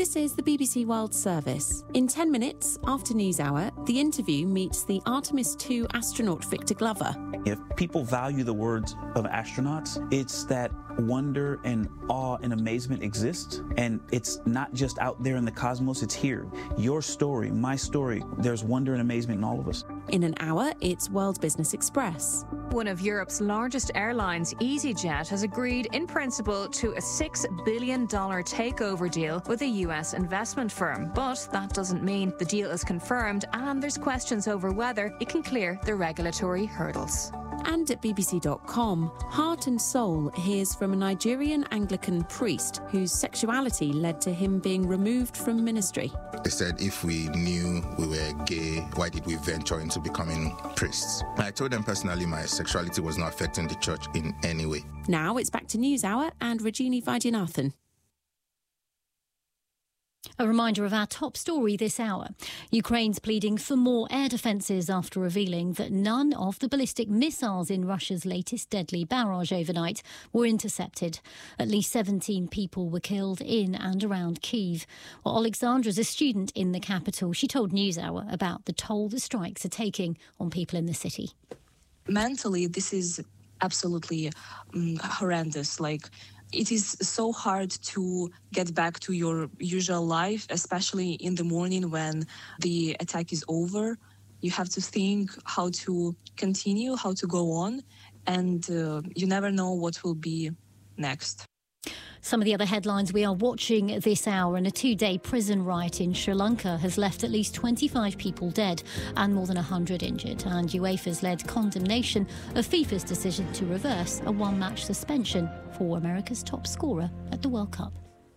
This is the BBC World Service. In 10 minutes after NewsHour, The Interview meets the Artemis II astronaut Victor Glover. If people value the words of astronauts, it's that wonder and awe and amazement exists, and it's not just out there in the cosmos, it's here. Your story, my story, there's wonder and amazement in all of us. In an hour, it's World Business Express. One of Europe's largest airlines, EasyJet, has agreed in principle to a $6 billion takeover deal with a US investment firm. But that doesn't mean the deal is confirmed, and there's questions over whether it can clear the regulatory hurdles. And at BBC.com, Heart and Soul hears from a Nigerian Anglican priest whose sexuality led to him being removed from ministry. They said if we knew we were gay, why did we venture into becoming priests? I told them personally my sexuality was not affecting the church in any way. Now it's back to NewsHour and Rajini Vaidyanathan. A reminder of our top story this hour. Ukraine's pleading for more air defences after revealing that none of the ballistic missiles in Russia's latest deadly barrage overnight were intercepted. At least 17 people were killed in and around Kyiv. Well, Alexandra's a student in the capital. She told NewsHour about the toll the strikes are taking on people in the city. Mentally, this is absolutely horrendous. It is so hard to get back to your usual life, especially in the morning when the attack is over. You have to think how to continue, how to go on, and you never know what will be next. Some of the other headlines we are watching this hour, and a 2-day prison riot in Sri Lanka has left at least 25 people dead and more than 100 injured. And UEFA's led condemnation of FIFA's decision to reverse a one-match suspension for America's top scorer at the World Cup.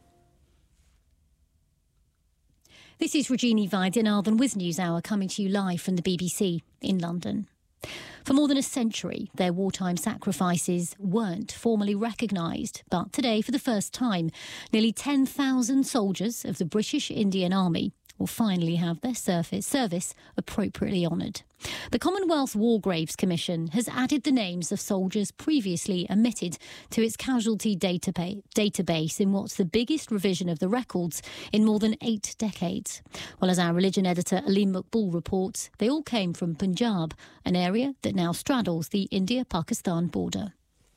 This is Rajini Vaidyanathan with NewsHour, coming to you live from the BBC in London. For more than a century, their wartime sacrifices weren't formally recognised. But today, for the first time, nearly 10,000 soldiers of the British Indian Army will finally have their service appropriately honoured. The Commonwealth War Graves Commission has added the names of soldiers previously omitted to its casualty database in what's the biggest revision of the records in more than 8 decades. Well, as our religion editor Aleem Maqbool reports, they all came from Punjab, an area that now straddles the India-Pakistan border.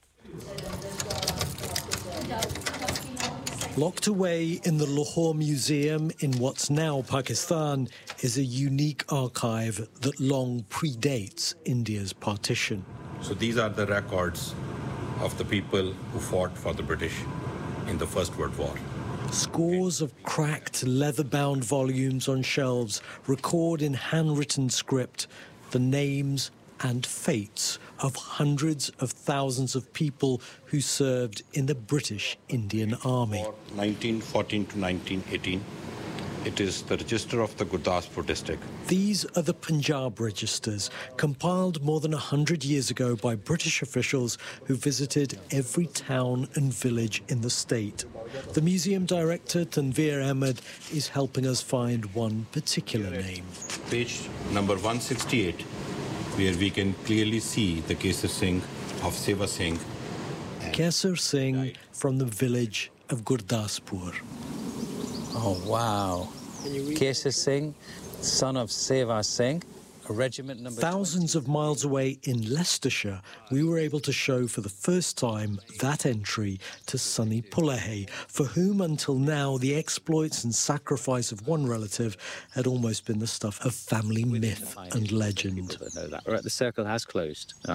Locked away in the Lahore Museum in what's now Pakistan is a unique archive that long predates India's partition. So these are the records of the people who fought for the British in the First World War. Scores of cracked, leather-bound volumes on shelves record in handwritten script the names and fates of hundreds of thousands of people who served in the British Indian Army. 1914 to 1918, it is the register of the Gurdaspur district. These are the Punjab registers, compiled more than 100 years ago by British officials who visited every town and village in the state. The museum director, Tanveer Ahmed, is helping us find one particular name. Page number 168. Where we can clearly see the Kesar Singh of Seva Singh. Kesar Singh from the village of Gurdaspur. Oh, wow. Kesar Singh, son of Seva Singh, a regiment number... Thousands of miles away in Leicestershire, we were able to show for the first time that entry to Sunny Pulahay, for whom until now the exploits and sacrifice of one relative had almost been the stuff of family myth and legend. The circle has closed.